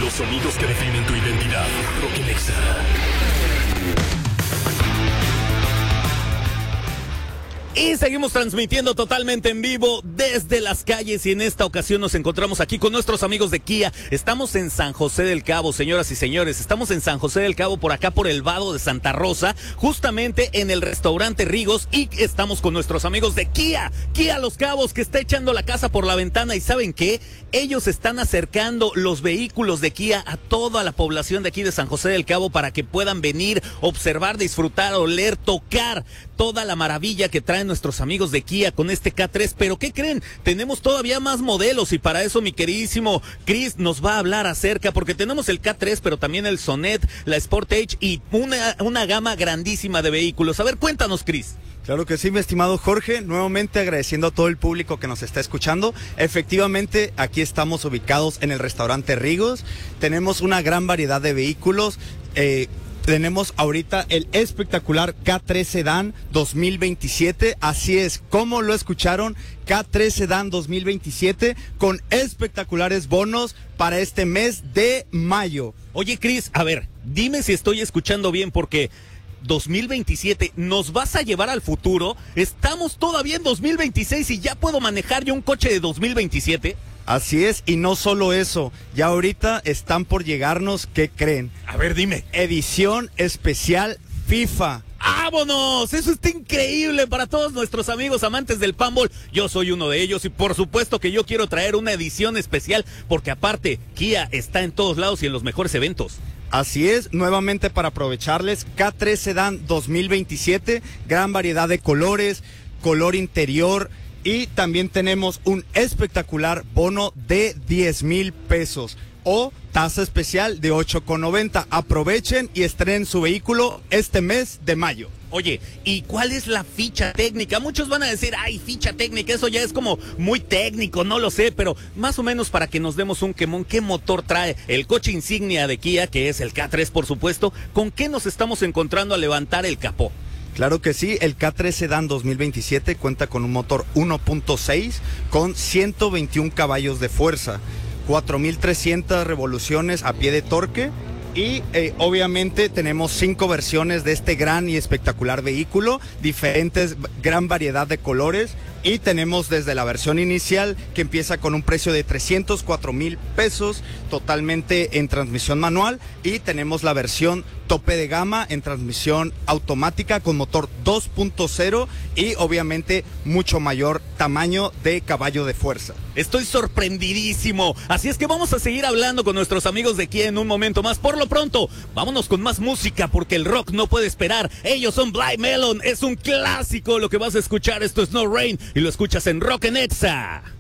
Los sonidos que definen tu identidad. Rock Nexa. Y seguimos transmitiendo totalmente en vivo desde las calles, y en esta ocasión nos encontramos aquí con nuestros amigos de Kia. Estamos en San José del Cabo, señoras y señores. Estamos en San José del Cabo, por acá por el Vado de Santa Rosa, justamente en el restaurante Rigos, y estamos con nuestros amigos de Kia. Kia Los Cabos, que está echando la casa por la ventana. ¿Y saben qué? Ellos están acercando los vehículos de Kia a toda la población de aquí de San José del Cabo para que puedan venir, observar, disfrutar, oler, tocar toda la maravilla que traen nuestros amigos de Kia con este K3. Pero ¿qué creen? Tenemos todavía más modelos, y para eso mi queridísimo Chris nos va a hablar acerca, porque tenemos el K3, pero también el Sonet, la Sportage y una gama grandísima de vehículos. A ver, cuéntanos, Chris. Claro que sí, mi estimado Jorge, nuevamente agradeciendo a todo el público que nos está escuchando. Efectivamente, aquí estamos ubicados en el restaurante Rigos. Tenemos una gran variedad de vehículos. Tenemos ahorita el espectacular K3 Sedan 2027, así es como lo escucharon, K3 Sedan 2027 con espectaculares bonos para este mes de mayo. Oye, Chris, a ver, dime si estoy escuchando bien, porque 2027, ¿nos vas a llevar al futuro? Estamos todavía en 2026 y ya puedo manejar yo un coche de 2027. Así es, y no solo eso, ya ahorita están por llegarnos, ¿qué creen? A ver, dime. Edición especial FIFA. ¡Vámonos! Eso está increíble para todos nuestros amigos amantes del Pinball. Yo soy uno de ellos, y por supuesto que yo quiero traer una edición especial, porque aparte, Kia está en todos lados y en los mejores eventos. Así es, nuevamente para aprovecharles, K3 Sedan 2027, gran variedad de colores, color interior, y también tenemos un espectacular bono de 10,000 pesos o tasa especial de 8,90. Aprovechen y estrenen su vehículo este mes de mayo. Oye, ¿y cuál es la ficha técnica? Muchos van a decir, ay, ficha técnica, eso ya es como muy técnico, no lo sé, pero más o menos para que nos demos un quemón, ¿qué motor trae el coche insignia de Kia, que es el K3, por supuesto? ¿Con qué nos estamos encontrando al levantar el capó? Claro que sí, el K3 Sedan 2027 cuenta con un motor 1.6 con 121 caballos de fuerza, 4,300 revoluciones a pie de torque. Y obviamente tenemos 5 versiones de este gran y espectacular vehículo, diferentes, gran variedad de colores, y tenemos desde la versión inicial, que empieza con un precio de 304,000 pesos, totalmente en transmisión manual, y tenemos la versión tope de gama en transmisión automática con motor 2.0 y obviamente mucho mayor tamaño de caballo de fuerza. Estoy sorprendidísimo, así es que vamos a seguir hablando con nuestros amigos de Kia en un momento más. Por lo pronto, vámonos con más música, porque el rock no puede esperar. Ellos son Blind Melon, es un clásico lo que vas a escuchar. Esto es No Rain y lo escuchas en Rock Nexa.